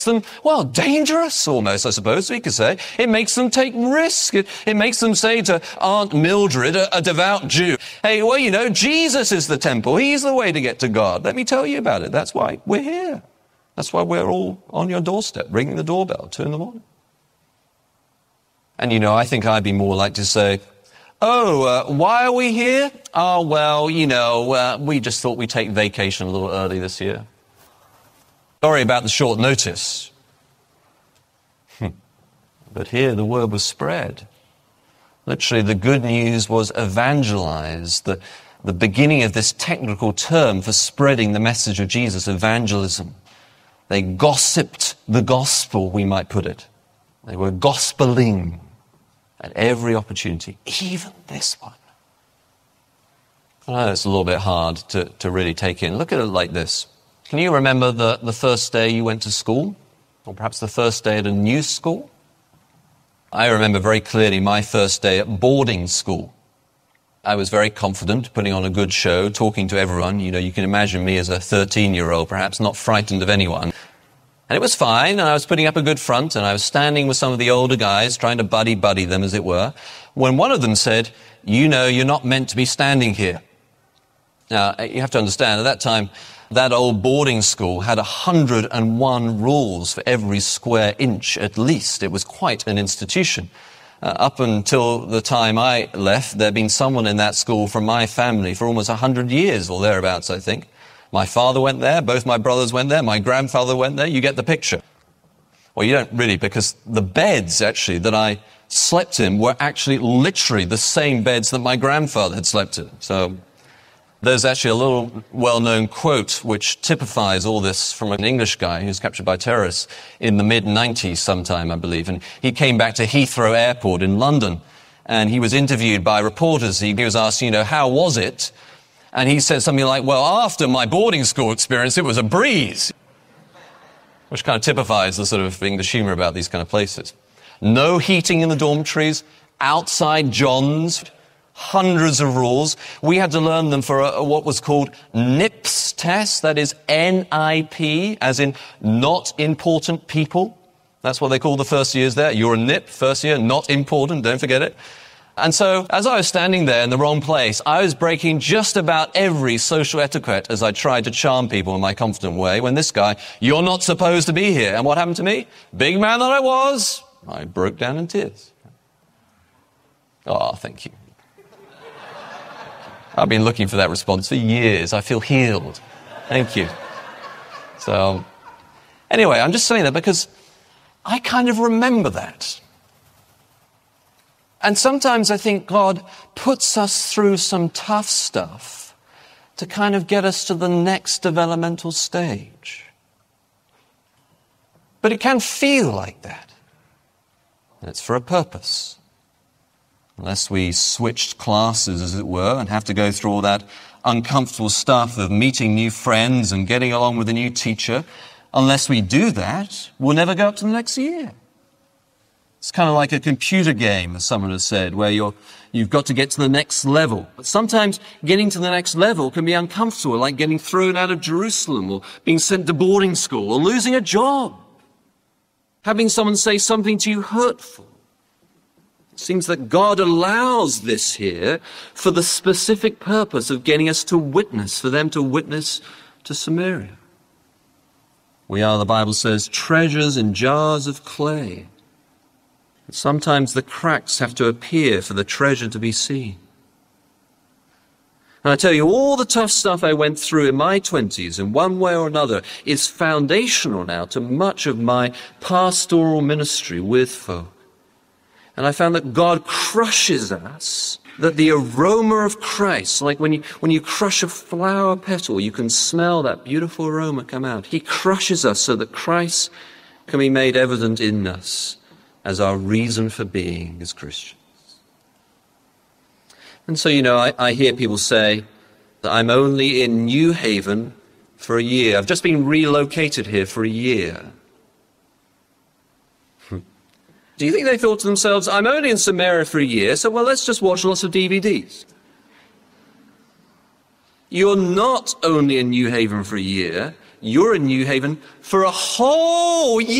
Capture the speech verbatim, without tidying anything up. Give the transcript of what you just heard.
them, well, dangerous almost, I suppose we could say. It makes them take risk. It, it makes them say to Aunt Mildred, a, a devout Jew, hey, well, you know, Jesus is the temple. He's the way to get to God. Let me tell you about it. That's why we're here. That's why we're all on your doorstep, ringing the doorbell, two in the morning. And, you know, I think I'd be more like to say, oh, uh, why are we here? Oh, well, you know, uh, we just thought we'd take vacation a little early this year. Sorry about the short notice. But here the word was spread. Literally, the good news was evangelized. The, the beginning of this technical term for spreading the message of Jesus, evangelism. They gossiped the gospel, we might put it. They were gospeling at every opportunity, even this one. I know it's a little bit hard to, to really take in. Look at it like this. Can you remember the, the first day you went to school? Or perhaps the first day at a new school? I remember very clearly my first day at boarding school. I was very confident, putting on a good show, talking to everyone. You know, you can imagine me as a thirteen-year-old, perhaps not frightened of anyone. And it was fine, and I was putting up a good front, and I was standing with some of the older guys, trying to buddy-buddy them, as it were, when one of them said, you know, you're not meant to be standing here. Now, you have to understand, at that time, that old boarding school had one hundred and one rules for every square inch at least. It was quite an institution. Uh, up until the time I left, there had been someone in that school from my family for almost one hundred years or thereabouts, I think. My father went there, both my brothers went there, my grandfather went there. You get the picture. Well, you don't really, because the beds, actually, that I slept in were actually literally the same beds that my grandfather had slept in. So there's actually a little well-known quote which typifies all this from an English guy who was captured by terrorists in the mid nineties sometime, I believe. And he came back to Heathrow Airport in London, and he was interviewed by reporters. He was asked, you know, how was it? And he said something like, well, after my boarding school experience, it was a breeze. Which kind of typifies the sort of English humour about these kind of places. No heating in the dormitories, outside johns, hundreds of rules. We had to learn them for a, what was called N I P S test, that is N I P, as in not important people. That's what they call the first years there. You're a N I P, first year, not important, don't forget it. And so, as I was standing there in the wrong place, I was breaking just about every social etiquette as I tried to charm people in my confident way, when this guy, you're not supposed to be here. And what happened to me? Big man that I was, I broke down in tears. Oh, thank you. I've been looking for that response for years. I feel healed. Thank you. So, anyway, I'm just saying that because I kind of remember that. And sometimes I think God puts us through some tough stuff to kind of get us to the next developmental stage. But it can feel like that. And it's for a purpose. Unless we switched classes, as it were, and have to go through all that uncomfortable stuff of meeting new friends and getting along with a new teacher, unless we do that, we'll never go up to the next year. It's kind of like a computer game, as someone has said, where you're, you've got to get to the next level. But sometimes getting to the next level can be uncomfortable, like getting thrown out of Jerusalem, or being sent to boarding school, or losing a job. Having someone say something to you hurtful. It seems that God allows this here for the specific purpose of getting us to witness, for them to witness to Samaria. We are, the Bible says, treasures in jars of clay. Sometimes the cracks have to appear for the treasure to be seen. And I tell you, all the tough stuff I went through in my twenties, in one way or another, is foundational now to much of my pastoral ministry with folk. And I found that God crushes us, that the aroma of Christ, like when you, when you crush a flower petal, you can smell that beautiful aroma come out. He crushes us so that Christ can be made evident in us as our reason for being as Christians. And so, you know, I, I hear people say that I'm only in New Haven for a year. I've just been relocated here for a year. Do you think they thought to themselves, I'm only in Samaria for a year, so well, let's just watch lots of D V Ds? You're not only in New Haven for a year. you're in New Haven for a whole year.